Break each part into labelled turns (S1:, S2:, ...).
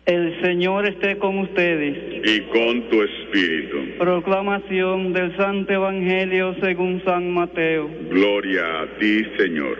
S1: El Señor esté con ustedes.
S2: Y con tu espíritu.
S1: Proclamación del Santo Evangelio según San Mateo.
S2: Gloria a ti, Señor.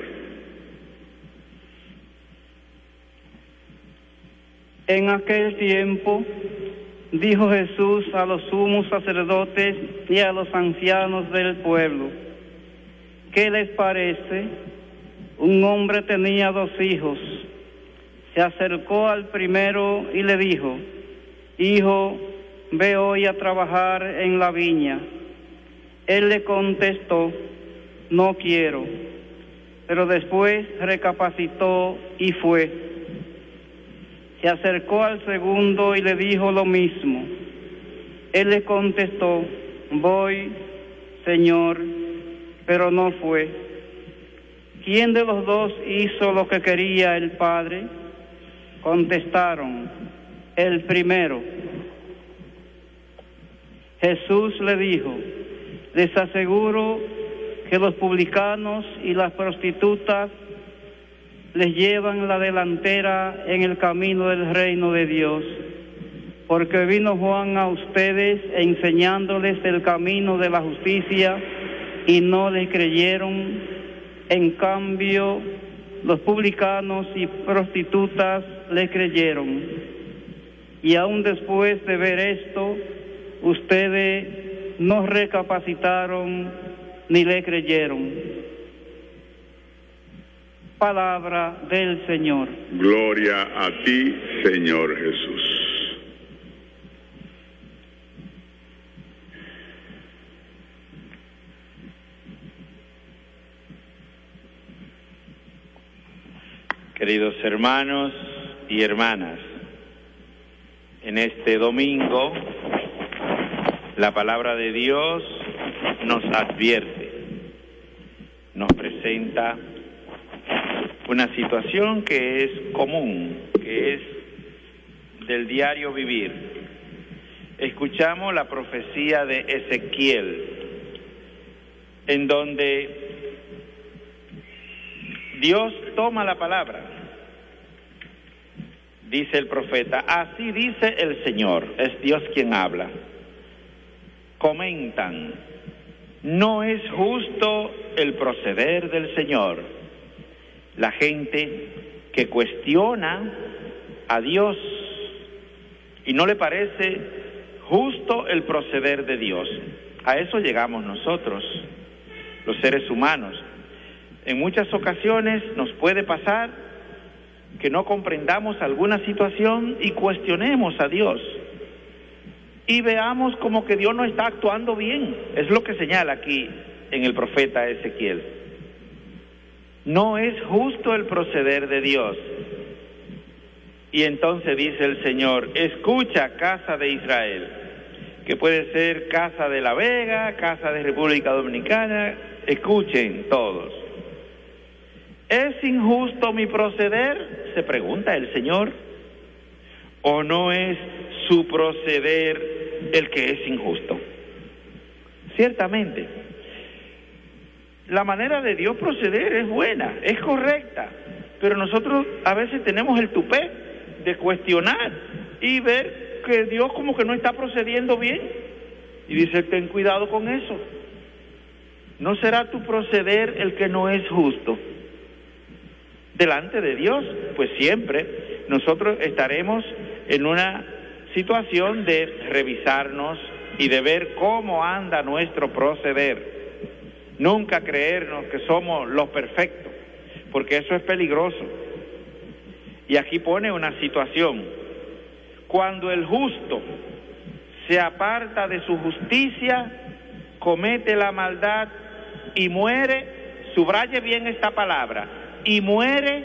S1: En aquel tiempo dijo Jesús a los sumos sacerdotes y a los ancianos del pueblo: ¿qué les parece? Un hombre tenía 2 hijos. Se acercó al primero y le dijo: Hijo, ve hoy a trabajar en la viña. Él le contestó: no quiero. Pero después recapacitó y fue. Se acercó al segundo y le dijo lo mismo. Él le contestó: voy, Señor, pero no fue. ¿Quién de los 2 hizo lo que quería el Padre? Contestaron: el primero. Jesús le dijo: les aseguro que los publicanos y las prostitutas les llevan la delantera en el camino del reino de Dios, porque vino Juan a ustedes enseñándoles el camino de la justicia y no le creyeron. En cambio, los publicanos y prostitutas le creyeron. Y aún después de ver esto, ustedes no recapacitaron ni le creyeron. Palabra del Señor.
S2: Gloria a ti, Señor Jesús.
S3: Queridos hermanos y hermanas, en este domingo la palabra de Dios nos advierte, nos presenta una situación que es común, que es del diario vivir. Escuchamos la profecía de Ezequiel, en donde Dios toma la palabra. Dice el profeta: así dice el Señor, es Dios quien habla. Comentan: no es justo el proceder del Señor. La gente que cuestiona a Dios y no le parece justo el proceder de Dios. A eso llegamos nosotros, los seres humanos. En muchas ocasiones nos puede pasar que no comprendamos alguna situación y cuestionemos a Dios y veamos como que Dios no está actuando bien. Es lo que señala aquí en el profeta Ezequiel. No es justo el proceder de Dios. Y entonces dice el Señor: escucha, casa de Israel, que puede ser casa de La Vega, casa de República Dominicana, escuchen todos. ¿Es injusto mi proceder?, se pregunta el Señor. ¿O no es su proceder el que es injusto? Ciertamente, la manera de Dios proceder es buena, es correcta, pero nosotros a veces tenemos el tupé de cuestionar y ver que Dios como que no está procediendo bien. Y dice: ten cuidado con eso. ¿No será tu proceder el que no es justo delante de Dios? Pues siempre nosotros estaremos en una situación de revisarnos y de ver cómo anda nuestro proceder. Nunca creernos que somos los perfectos, porque eso es peligroso. Y aquí pone una situación: cuando el justo se aparta de su justicia, comete la maldad y muere. Subraye bien esta palabra: y muere.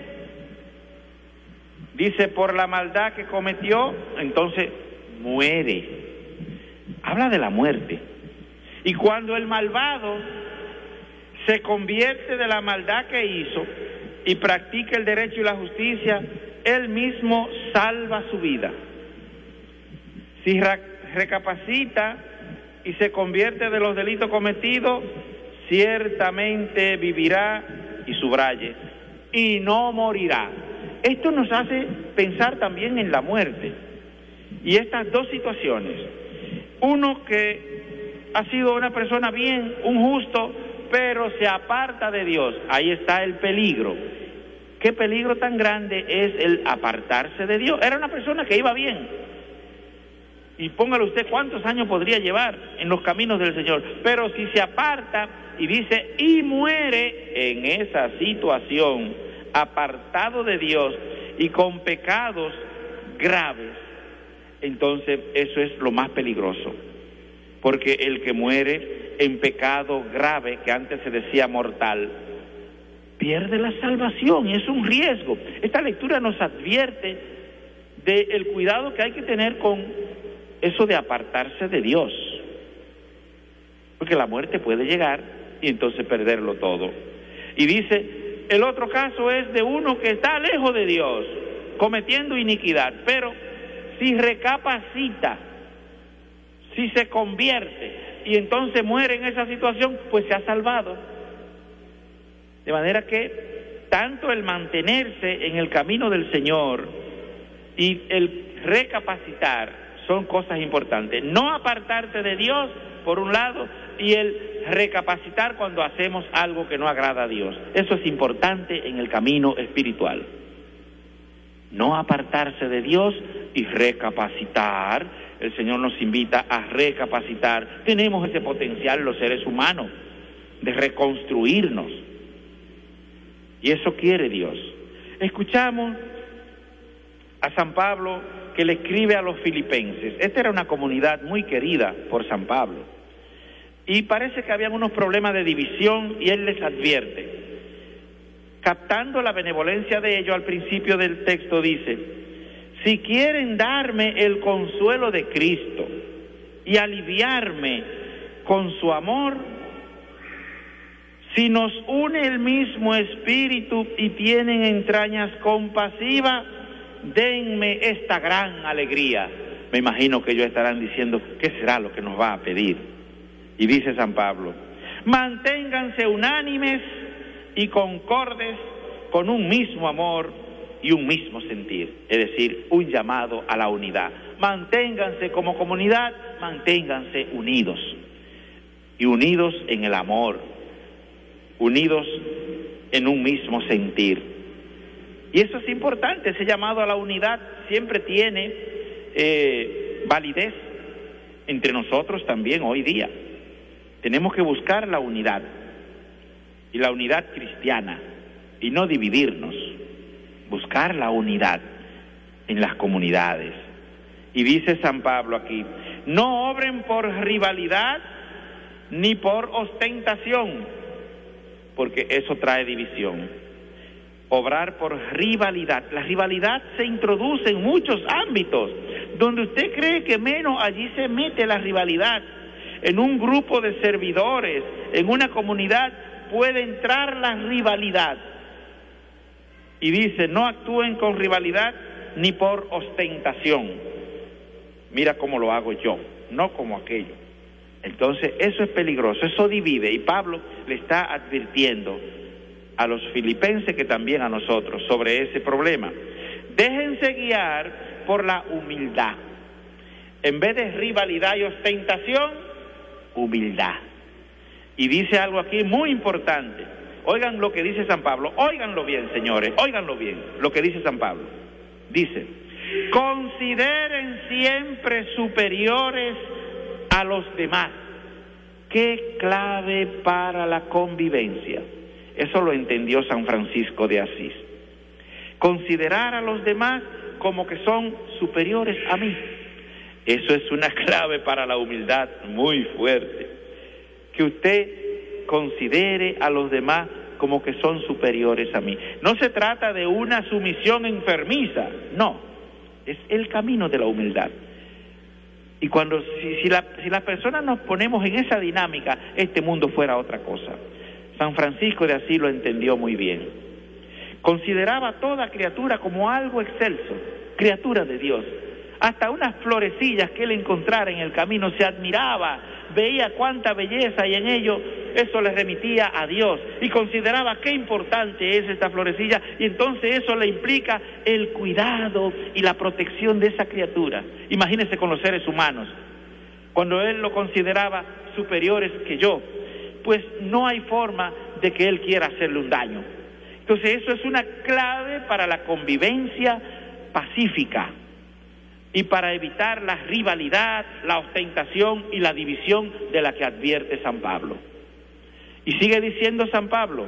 S3: Dice: por la maldad que cometió, entonces muere. Habla de la muerte. Y cuando el malvado se convierte de la maldad que hizo y practica el derecho y la justicia, él mismo salva su vida. Si recapacita y se convierte de los delitos cometidos, ciertamente vivirá, y subraye, y no morirá. Esto nos hace pensar también en la muerte. Y estas dos situaciones. Uno que ha sido una persona bien, un justo, pero se aparta de Dios. Ahí está el peligro. ¿Qué peligro tan grande es el apartarse de Dios? Era una persona que iba bien. Y póngale usted cuántos años podría llevar en los caminos del Señor. Pero si se aparta y dice, y muere en esa situación, apartado de Dios y con pecados graves, entonces eso es lo más peligroso. Porque el que muere en pecado grave, que antes se decía mortal, pierde la salvación, y es un riesgo. Esta lectura nos advierte del cuidado que hay que tener con eso de apartarse de Dios, porque la muerte puede llegar y entonces perderlo todo. Y dice, el otro caso es de uno que está lejos de Dios, cometiendo iniquidad, pero si recapacita, si se convierte y entonces muere en esa situación, pues se ha salvado. De manera que tanto el mantenerse en el camino del Señor y el recapacitar son cosas importantes. No apartarse de Dios, por un lado, y el recapacitar cuando hacemos algo que no agrada a Dios. Eso es importante en el camino espiritual. No apartarse de Dios y recapacitar. El Señor nos invita a recapacitar. Tenemos ese potencial los seres humanos de reconstruirnos. Y eso quiere Dios. Escuchamos a San Pablo que le escribe a los filipenses. Esta era una comunidad muy querida por San Pablo. Y parece que habían unos problemas de división y él les advierte. Captando la benevolencia de ellos, al principio del texto dice, si quieren darme el consuelo de Cristo y aliviarme con su amor, si nos une el mismo espíritu y tienen entrañas compasivas, denme esta gran alegría. Me imagino que ellos estarán diciendo, ¿qué será lo que nos va a pedir? Y dice San Pablo, manténganse unánimes y concordes con un mismo amor y un mismo sentir, es decir, un llamado a la unidad. Manténganse como comunidad, manténganse unidos, y unidos en el amor, unidos en un mismo sentir. Y eso es importante, ese llamado a la unidad siempre tiene validez entre nosotros también hoy día. Tenemos que buscar la unidad, y la unidad cristiana, y no dividirnos, buscar la unidad en las comunidades. Y dice San Pablo aquí, no obren por rivalidad ni por ostentación, porque eso trae división. Obrar por rivalidad. La rivalidad se introduce en muchos ámbitos. Donde usted cree que menos, allí se mete la rivalidad. En un grupo de servidores, en una comunidad, puede entrar la rivalidad. Y dice, no actúen con rivalidad ni por ostentación. Mira cómo lo hago yo, no como aquello. Entonces, eso es peligroso, eso divide. Y Pablo le está advirtiendo a los filipenses, que también a nosotros, sobre ese problema. Déjense guiar por la humildad. En vez de rivalidad y ostentación, humildad. Y dice algo aquí muy importante. Oigan lo que dice San Pablo. Óiganlo bien, señores. Óiganlo bien, lo que dice San Pablo. Dice, consideren siempre superiores a los demás. Qué clave para la convivencia. Eso lo entendió San Francisco de Asís. Considerar a los demás como que son superiores a mí. Eso es una clave para la humildad muy fuerte. Que usted considere a los demás como que son superiores a mí. No se trata de una sumisión enfermiza, no. Es el camino de la humildad. Y cuando, si las personas nos ponemos en esa dinámica, este mundo fuera otra cosa. San Francisco de Asís lo entendió muy bien. Consideraba a toda criatura como algo excelso, criatura de Dios. Hasta unas florecillas que él encontrara en el camino se admiraba, veía cuánta belleza hay en ello, eso le remitía a Dios y consideraba qué importante es esta florecilla, y entonces eso le implica el cuidado y la protección de esa criatura. Imagínese con los seres humanos, cuando él lo consideraba superiores que yo, pues no hay forma de que él quiera hacerle un daño. Entonces eso es una clave para la convivencia pacífica y para evitar la rivalidad, la ostentación y la división de la que advierte San Pablo. Y sigue diciendo San Pablo,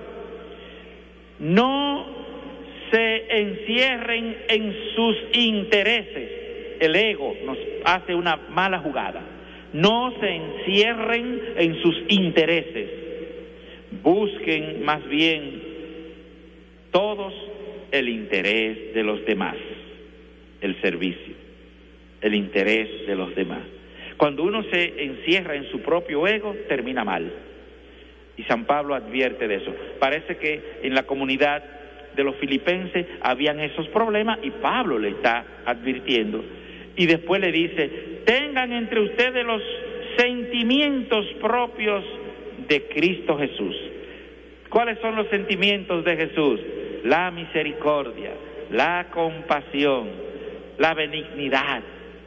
S3: no se encierren en sus intereses. El ego nos hace una mala jugada. No se encierren en sus intereses. Busquen más bien todos el interés de los demás, el servicio, el interés de los demás. Cuando uno se encierra en su propio ego, termina mal. Y San Pablo advierte de eso. Parece que en la comunidad de los filipenses habían esos problemas y Pablo le está advirtiendo. Y después le dice, tengan entre ustedes los sentimientos propios de Cristo Jesús. ¿Cuáles son los sentimientos de Jesús? La misericordia, la compasión, la benignidad.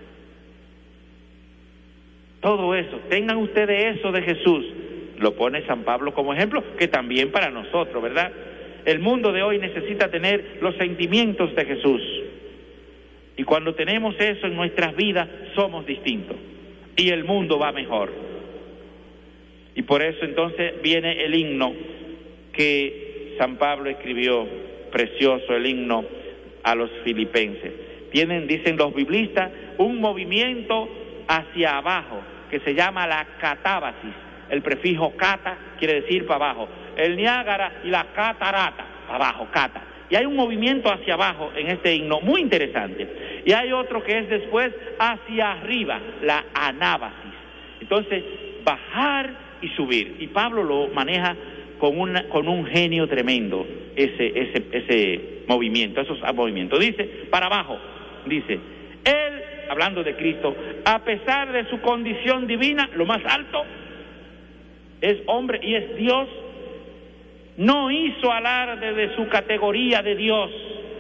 S3: Todo eso, tengan ustedes eso de Jesús. Lo pone San Pablo como ejemplo, que también para nosotros, ¿verdad? El mundo de hoy necesita tener los sentimientos de Jesús. Y cuando tenemos eso en nuestras vidas, somos distintos. Y el mundo va mejor. Y por eso entonces viene el himno que San Pablo escribió, precioso el himno a los filipenses. Tienen, dicen los biblistas, un movimiento hacia abajo que se llama la catábasis. El prefijo cata quiere decir para abajo. El Niágara y la catarata, para abajo, cata. Y hay un movimiento hacia abajo en este himno muy interesante. Y hay otro que es después hacia arriba, la anábasis. Entonces, bajar y subir. Y Pablo lo maneja con un genio tremendo, ese movimiento, esos movimientos. Dice, para abajo, dice, él, hablando de Cristo, a pesar de su condición divina, lo más alto, es hombre y es Dios, no hizo alarde de su categoría de Dios.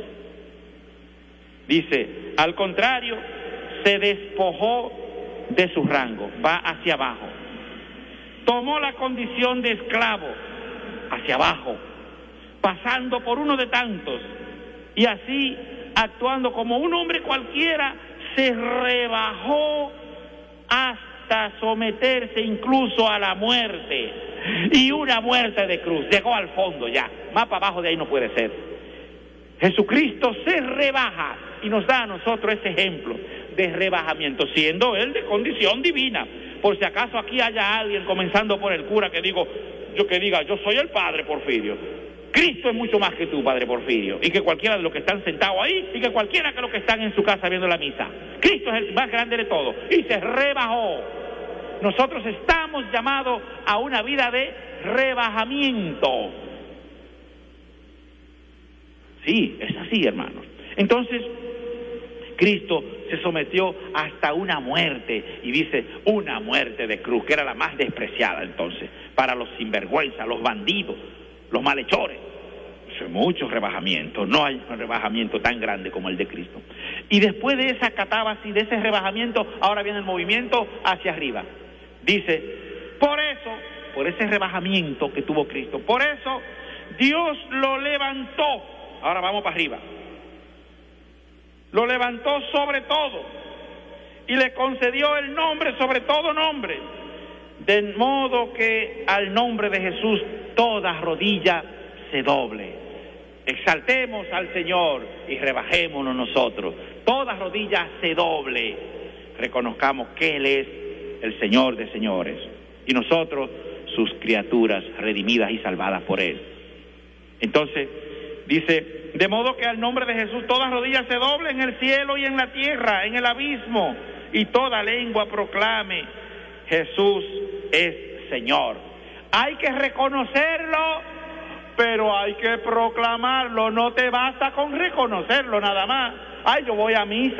S3: Dice, al contrario, se despojó de su rango, va hacia abajo. Tomó la condición de esclavo, hacia abajo, pasando por uno de tantos, y así, actuando como un hombre cualquiera, se rebajó hasta someterse incluso a la muerte, y una muerte de cruz. Llegó al fondo ya, más para abajo de ahí no puede ser. Jesucristo se rebaja y nos da a nosotros ese ejemplo de rebajamiento, siendo él de condición divina. Por si acaso aquí haya alguien, comenzando por el cura, que diga, yo soy el Padre Porfirio. Cristo es mucho más que tú, Padre Porfirio, y que cualquiera de los que están sentados ahí, y que cualquiera de los que están en su casa viendo la misa. Cristo es el más grande de todos, y se rebajó. Nosotros estamos llamados a una vida de rebajamiento. Sí, es así, hermanos. Entonces, Cristo se sometió hasta una muerte, y dice una muerte de cruz, que era la más despreciada entonces, para los sinvergüenzas, los bandidos, los malhechores. Muchos rebajamientos, no hay un rebajamiento tan grande como el de Cristo. Y después de esa catábasis, de ese rebajamiento, ahora viene el movimiento hacia arriba. Dice, por eso, por ese rebajamiento que tuvo Cristo, por eso Dios lo levantó. Ahora vamos para arriba. Lo levantó sobre todo y le concedió el nombre sobre todo nombre, de modo que al nombre de Jesús toda rodilla se doble. Exaltemos al Señor y rebajémonos nosotros. Toda rodilla se doble. Reconozcamos que Él es el Señor de señores y nosotros sus criaturas redimidas y salvadas por Él. Entonces dice, de modo que al nombre de Jesús toda rodilla se doble en el cielo y en la tierra, en el abismo, y toda lengua proclame, Jesús es Señor. Hay que reconocerlo, pero hay que proclamarlo. No te basta con reconocerlo nada más. Ay, yo voy a misa,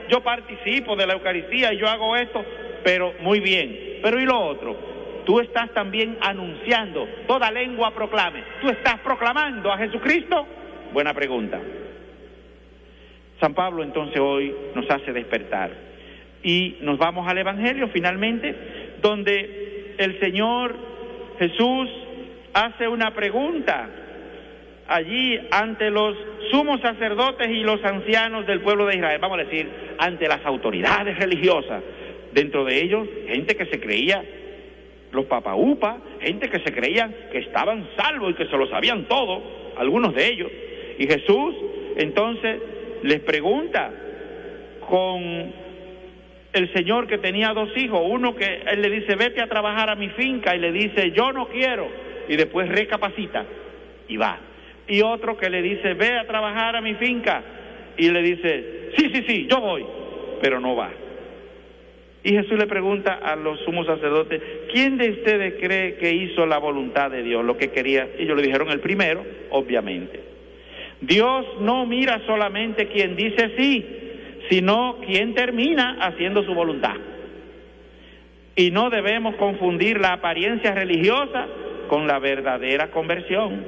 S3: yo participo de la Eucaristía y yo hago esto, pero muy bien. Pero ¿y lo otro? Tú estás también anunciando, toda lengua proclame. ¿Tú estás proclamando a Jesucristo? Buena pregunta. San Pablo entonces hoy nos hace despertar. Y nos vamos al Evangelio finalmente, donde el Señor Jesús hace una pregunta allí ante los sumos sacerdotes y los ancianos del pueblo de Israel, vamos a decir, ante las autoridades religiosas, dentro de ellos gente que se creía los papaupas, gente que se creían que estaban salvos y que se lo sabían todo, algunos de ellos. Y Jesús entonces les pregunta con el señor que tenía 2 hijos, uno que él le dice, vete a trabajar a mi finca, y le dice, yo no quiero, y después recapacita y va. Y otro que le dice, ve a trabajar a mi finca, y le dice, sí, yo voy, pero no va. Y Jesús le pregunta a los sumos sacerdotes, ¿quién de ustedes cree que hizo la voluntad de Dios, lo que quería? Ellos le dijeron el primero, obviamente. Dios no mira solamente quien dice sí, sino quien termina haciendo su voluntad. Y no debemos confundir la apariencia religiosa con la verdadera conversión.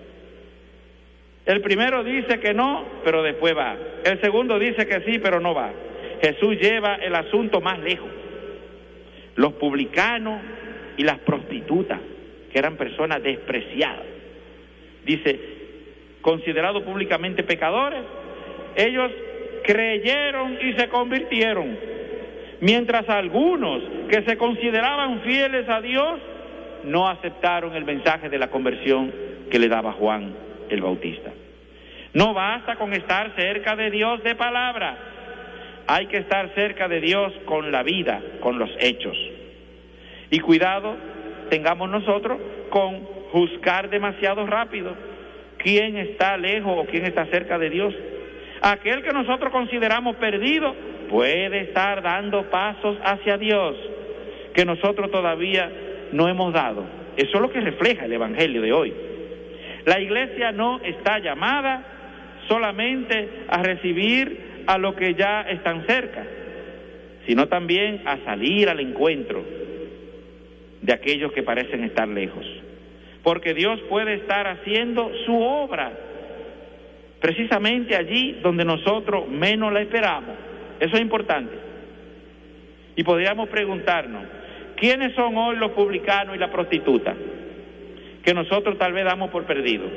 S3: El primero dice que no, pero después va. El segundo dice que sí, pero no va. Jesús lleva el asunto más lejos. Los publicanos y las prostitutas, que eran personas despreciadas, dice, considerados públicamente pecadores, ellos creyeron y se convirtieron, mientras algunos que se consideraban fieles a Dios no aceptaron el mensaje de la conversión que le daba Juan el Bautista. No basta con estar cerca de Dios de palabra, hay que estar cerca de Dios con la vida, con los hechos. Y cuidado tengamos nosotros con juzgar demasiado rápido quién está lejos o quién está cerca de Dios. Aquel que nosotros consideramos perdido puede estar dando pasos hacia Dios que nosotros todavía no hemos dado. Eso es lo que refleja el Evangelio de hoy. La Iglesia no está llamada solamente a recibir a los que ya están cerca, sino también a salir al encuentro de aquellos que parecen estar lejos. Porque Dios puede estar haciendo su obra precisamente allí donde nosotros menos la esperamos. Eso es importante. Y podríamos preguntarnos, ¿quiénes son hoy los publicanos y la prostituta que nosotros tal vez damos por perdidos?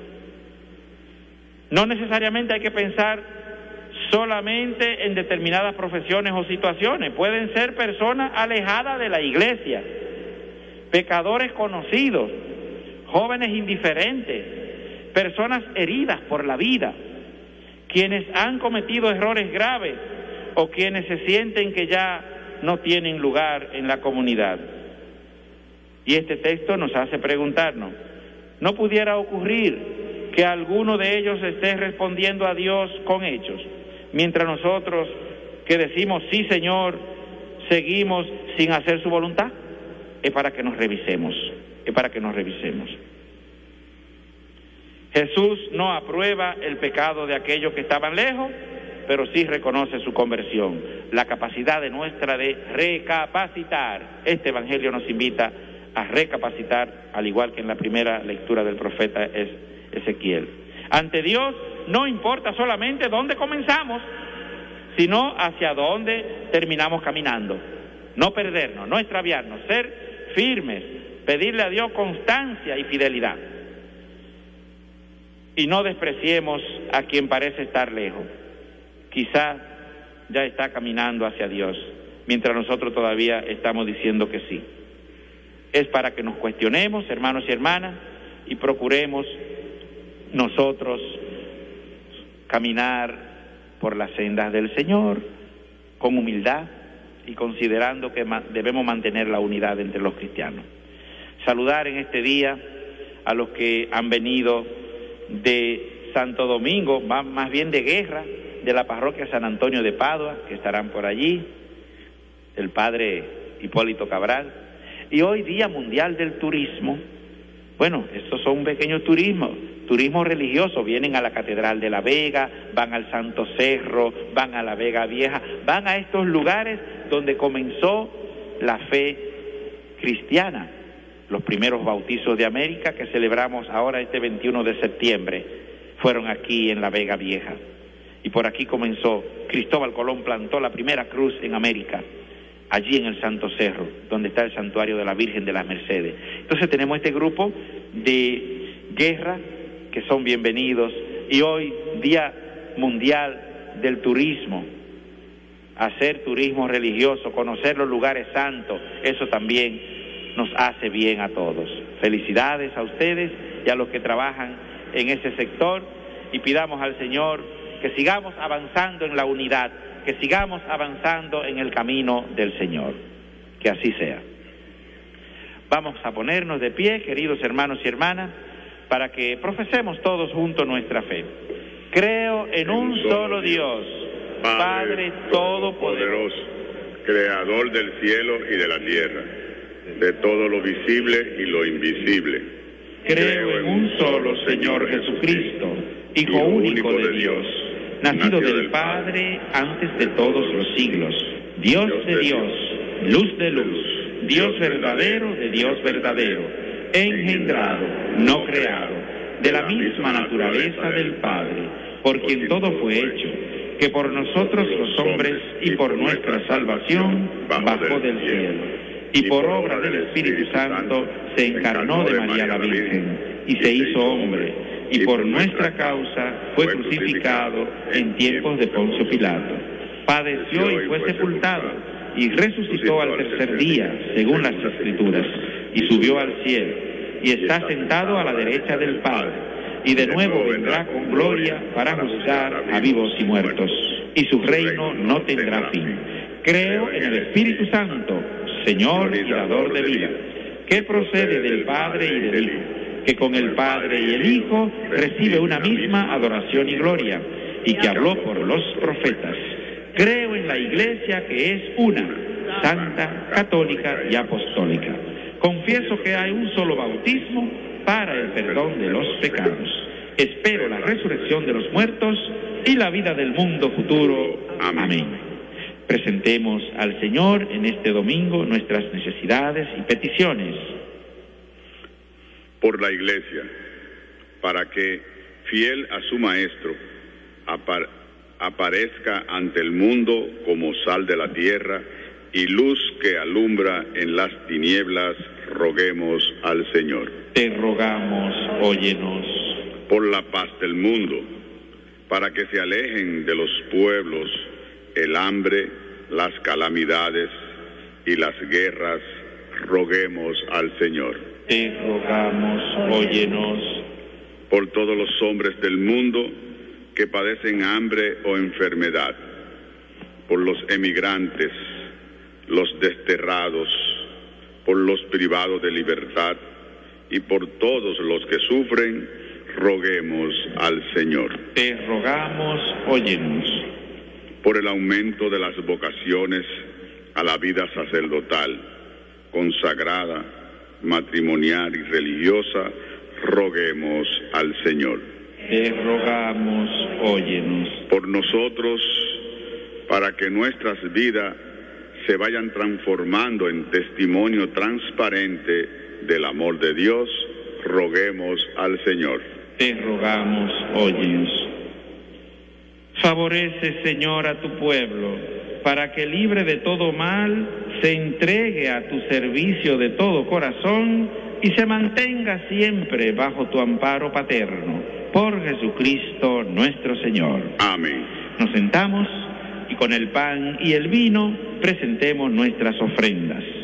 S3: No necesariamente hay que pensar solamente en determinadas profesiones o situaciones. Pueden ser personas alejadas de la iglesia, pecadores conocidos, jóvenes indiferentes, personas heridas por la vida, quienes han cometido errores graves o quienes se sienten que ya no tienen lugar en la comunidad. Y este texto nos hace preguntarnos, ¿no pudiera ocurrir que alguno de ellos esté respondiendo a Dios con hechos, mientras nosotros que decimos sí Señor, seguimos sin hacer su voluntad? Es para que nos revisemos, Jesús no aprueba el pecado de aquellos que estaban lejos, pero sí reconoce su conversión, la capacidad de nuestra de recapacitar. Este Evangelio nos invita a recapacitar, al igual que en la primera lectura del profeta Ezequiel. Ante Dios no importa solamente dónde comenzamos, sino hacia dónde terminamos caminando. No perdernos, no extraviarnos, ser firmes, pedirle a Dios constancia y fidelidad. Y no despreciemos a quien parece estar lejos. Quizá ya está caminando hacia Dios, mientras nosotros todavía estamos diciendo que sí. Es para que nos cuestionemos, hermanos y hermanas, y procuremos nosotros caminar por las sendas del Señor con humildad y considerando que debemos mantener la unidad entre los cristianos. Saludar en este día a los que han venido de Santo Domingo, más bien de Guerra, de la parroquia San Antonio de Padua, que estarán por allí, el padre Hipólito Cabral. Y hoy Día Mundial del Turismo, Bueno, estos son un pequeño turismo religioso. Vienen a la Catedral de La Vega, van al Santo Cerro, van a la Vega Vieja, van a estos lugares donde comenzó la fe cristiana. Los primeros bautizos de América que celebramos ahora este 21 de septiembre fueron aquí en la Vega Vieja. Y por aquí comenzó. Cristóbal Colón plantó la primera cruz en América, allí en el Santo Cerro, donde está el santuario de la Virgen de las Mercedes. Entonces tenemos este grupo de guerra que son bienvenidos, y hoy, Día Mundial del Turismo, hacer turismo religioso, conocer los lugares santos, eso también nos hace bien a todos. Felicidades a ustedes y a los que trabajan en ese sector, y pidamos al Señor que sigamos avanzando en la unidad, que sigamos avanzando en el camino del Señor. Que así sea. Vamos a ponernos de pie, queridos hermanos y hermanas, para que profesemos todos juntos nuestra fe. Creo en un solo Dios, Padre Todopoderoso,
S2: Creador del cielo y de la tierra, de todo lo visible y lo invisible.
S3: Creo en un solo Señor Jesucristo, Hijo único de Dios, nacido del Padre antes de todos los siglos, Dios de Dios, luz de luz, Dios verdadero de Dios verdadero, engendrado, no creado, de la misma naturaleza del Padre, por quien todo fue hecho, que por nosotros los hombres y por nuestra salvación bajó del cielo, y por obra del Espíritu Santo se encarnó de María la Virgen, y se hizo hombre, y por nuestra causa fue crucificado en tiempos de Poncio Pilato. Padeció y fue sepultado, y resucitó al tercer día, según las Escrituras, y subió al cielo, y está sentado a la derecha del Padre, y de nuevo vendrá con gloria para juzgar a vivos y muertos, y su reino no tendrá fin. Creo en el Espíritu Santo, Señor y dador de vida, que procede del Padre y del Hijo, que con el Padre y el Hijo recibe una misma adoración y gloria, y que habló por los profetas. Creo en la Iglesia, que es una, santa, católica y apostólica. Confieso que hay un solo bautismo para el perdón de los pecados. Espero la resurrección de los muertos y la vida del mundo futuro. Amén. Presentemos al Señor en este domingo nuestras necesidades y peticiones.
S2: Por la Iglesia, para que, fiel a su Maestro, aparezca ante el mundo como sal de la tierra y luz que alumbra en las tinieblas, roguemos al Señor.
S3: Te rogamos, óyenos.
S2: Por la paz del mundo, para que se alejen de los pueblos el hambre, las calamidades y las guerras, roguemos al Señor.
S3: Te rogamos, óyenos.
S2: Por todos los hombres del mundo que padecen hambre o enfermedad, por los emigrantes, los desterrados, por los privados de libertad y por todos los que sufren, roguemos al Señor.
S3: Te rogamos, óyenos.
S2: Por el aumento de las vocaciones a la vida sacerdotal, consagrada, matrimonial y religiosa, roguemos al Señor.
S3: Te rogamos, óyenos.
S2: Por nosotros, para que nuestras vidas se vayan transformando en testimonio transparente del amor de Dios, roguemos al Señor.
S3: Te rogamos, óyenos. Favorece, Señor, a tu pueblo, para que libre de todo mal, se entregue a tu servicio de todo corazón y se mantenga siempre bajo tu amparo paterno. Por Jesucristo nuestro Señor.
S2: Amén.
S3: Nos sentamos y con el pan y el vino presentemos nuestras ofrendas.